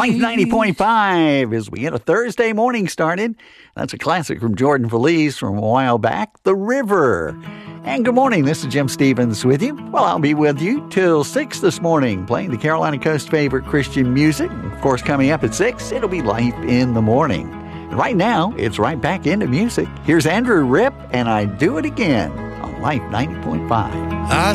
Life 90.5 as we get a Thursday morning started. That's a classic from Jordan Feliz from a while back, The River. And good morning, this is Jim Stevens with you. Well, I'll be with you till 6 this morning, playing the Carolina Coast favorite Christian music. Of course, coming up at 6, it'll be Life in the Morning. And right now, it's right back into music. Here's Andrew Ripp, and I Do It Again on Life 90.5. I